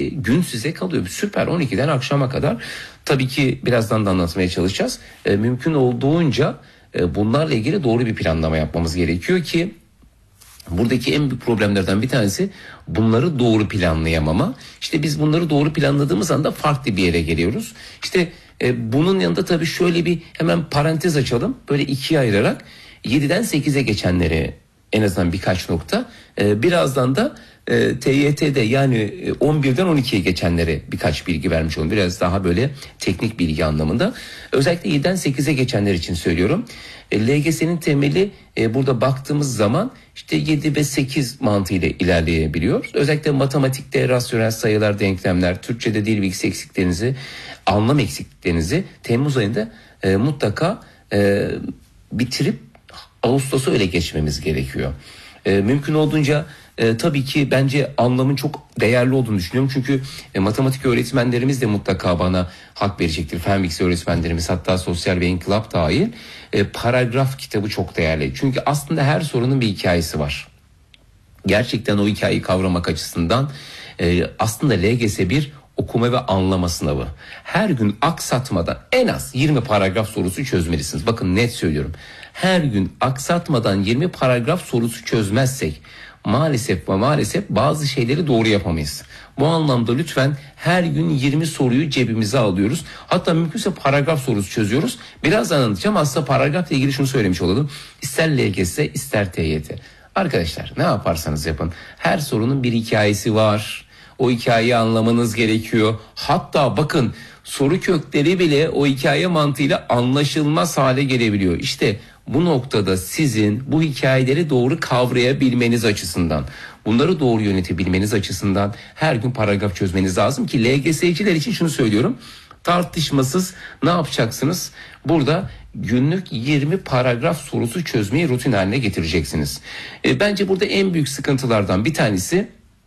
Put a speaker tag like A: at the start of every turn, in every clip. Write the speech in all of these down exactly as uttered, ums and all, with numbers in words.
A: gün size kalıyor. Süper, on ikiden akşama kadar. Tabii ki birazdan da anlatmaya çalışacağız. E, mümkün olduğunca e, bunlarla ilgili doğru bir planlama yapmamız gerekiyor ki buradaki en büyük problemlerden bir tanesi bunları doğru planlayamama. İşte biz bunları doğru planladığımız anda farklı bir yere geliyoruz. İşte e, bunun yanında tabii şöyle bir hemen parantez açalım. Böyle ikiye ayırarak yediden sekize geçenleri en azından birkaç nokta. E, birazdan da e, T Y T'de yani on birden on ikiye geçenlere birkaç bilgi vermiş olalım. Biraz daha böyle teknik bilgi anlamında. Özellikle yediden sekize geçenler için söylüyorum. E, L G S'nin temeli e, burada baktığımız zaman işte yedi ve sekiz mantığıyla ilerleyebiliyor. Özellikle matematikte rasyonel sayılar, denklemler, Türkçe'de dil bilgisi eksiklerinizi, anlam eksikliklerinizi Temmuz ayında e, mutlaka e, bitirip Ağustos'a öyle geçmemiz gerekiyor. E, mümkün olduğunca e, tabii ki bence anlamın çok değerli olduğunu düşünüyorum. Çünkü e, matematik öğretmenlerimiz de mutlaka bana hak verecektir. Fen bilgisi öğretmenlerimiz, hatta sosyal ve inkılap dahil. E, paragraf kitabı çok değerli. Çünkü aslında her sorunun bir hikayesi var. Gerçekten o hikayeyi kavramak açısından e, aslında L G S bir okuma ve anlama sınavı. Her gün aksatmadan en az yirmi paragraf sorusu çözmelisiniz. Bakın net söylüyorum. Her gün aksatmadan yirmi paragraf sorusu çözmezsek maalesef ve maalesef bazı şeyleri doğru yapamayız. Bu anlamda lütfen her gün yirmi soruyu cebimize alıyoruz. Hatta mümkünse paragraf sorusu çözüyoruz. Birazdan anlatacağım. Aslında paragrafla ilgili şunu söylemiş olalım. İster L G S ister T Y T. Arkadaşlar ne yaparsanız yapın. Her sorunun bir hikayesi var. O hikayeyi anlamanız gerekiyor. Hatta bakın soru kökleri bile o hikaye mantığıyla anlaşılmaz hale gelebiliyor. İşte bu noktada sizin bu hikayeleri doğru kavrayabilmeniz açısından, bunları doğru yönetebilmeniz açısından her gün paragraf çözmeniz lazım ki L G S'ciler için şunu söylüyorum. Tartışmasız ne yapacaksınız? Burada günlük yirmi paragraf sorusu çözmeyi rutin haline getireceksiniz. E, bence burada en büyük sıkıntılardan bir tanesi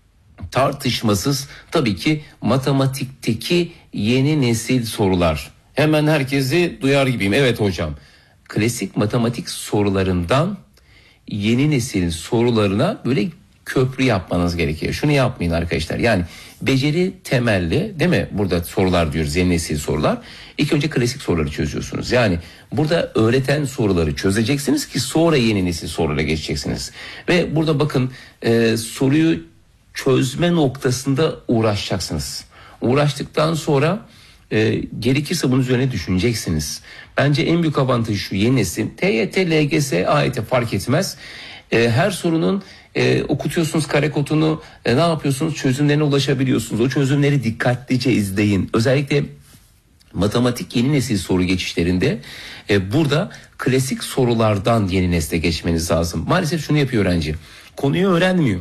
A: tartışmasız tabii ki matematikteki yeni nesil sorular. Hemen herkesi duyar gibiyim. Evet hocam. Klasik matematik sorularından yeni nesil sorularına böyle köprü yapmanız gerekiyor. Şunu yapmayın arkadaşlar. Yani beceri temelli, değil mi? Burada sorular diyoruz, yeni nesil sorular. İlk önce klasik soruları çözüyorsunuz. Yani burada öğreten soruları çözeceksiniz ki sonra yeni nesil sorulara geçeceksiniz. Ve burada bakın e, soruyu çözme noktasında uğraşacaksınız. Uğraştıktan sonra e, gerekirse bunun üzerine düşüneceksiniz. Bence en büyük avantajı şu: yeni nesil T Y T, L G S, A Y T fark etmez. E, her sorunun e, okutuyorsunuz kare kodunu, e, ne yapıyorsunuz? Çözümlerine ulaşabiliyorsunuz. O çözümleri dikkatlice izleyin. Özellikle matematik yeni nesil soru geçişlerinde e, burada klasik sorulardan yeni nesle geçmeniz lazım. Maalesef şunu yapıyor öğrenci. Konuyu öğrenmiyor.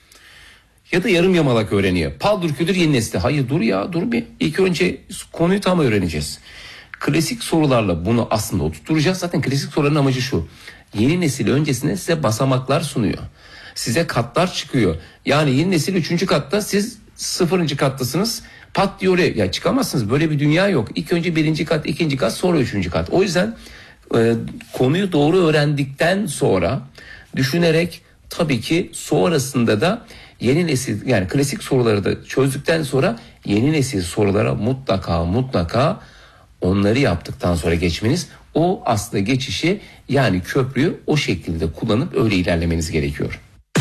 A: Ya da yarım yamalak öğreniyor. Paldır küldür yeni nesli. Hayır dur ya dur bir. İlk önce konuyu tam öğreneceğiz. Klasik sorularla bunu aslında oturtacağız. Zaten klasik soruların amacı şu: yeni nesil öncesinde size basamaklar sunuyor. Size katlar çıkıyor. Yani yeni nesil üçüncü katta, siz sıfırıncı kattasınız. Pat diye oraya ya çıkamazsınız. Böyle bir dünya yok. İlk önce birinci kat, ikinci kat, sonra üçüncü kat. O yüzden e, konuyu doğru öğrendikten sonra düşünerek, tabii ki sonrasında da yeni nesil, yani klasik soruları da çözdükten sonra yeni nesil sorulara mutlaka mutlaka onları yaptıktan sonra geçmeniz, o aslında geçişi, yani köprüyü o şekilde kullanıp öyle ilerlemeniz gerekiyor.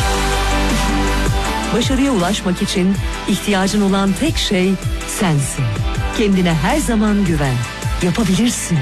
B: Başarıya ulaşmak için ihtiyacın olan tek şey sensin. Kendine her zaman güven. Yapabilirsin.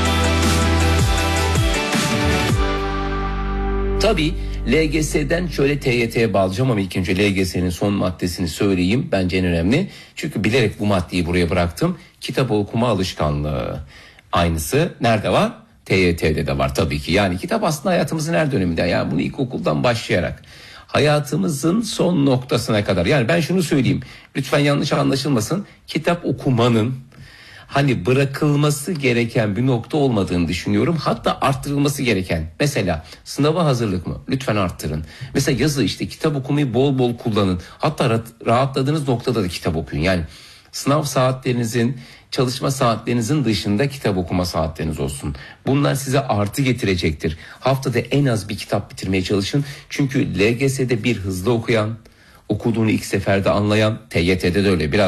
A: Tabii L G S'den şöyle T Y T'ye bağlayacağım ama ilk önce L G S'nin son maddesini söyleyeyim. Bence en önemli. Çünkü bilerek bu maddeyi buraya bıraktım. Kitap okuma alışkanlığı. Aynısı nerede var? T Y T'de de var tabii ki. Yani kitap aslında hayatımızın her döneminde. Yani bunu ilkokuldan başlayarak hayatımızın son noktasına kadar. Yani ben şunu söyleyeyim. Lütfen yanlış anlaşılmasın. Kitap okumanın hani bırakılması gereken bir nokta olmadığını düşünüyorum. Hatta arttırılması gereken. Mesela sınava hazırlık mı? Lütfen arttırın. Mesela yazı, işte kitap okumayı bol bol kullanın. Hatta rahatladığınız noktada da kitap okuyun. Yani sınav saatlerinizin, çalışma saatlerinizin dışında kitap okuma saatleriniz olsun. Bunlar size artı getirecektir. Haftada en az bir kitap bitirmeye çalışın. Çünkü L G S'de bir hızlı okuyan, okuduğunu ilk seferde anlayan, T Y T'de de öyle biraz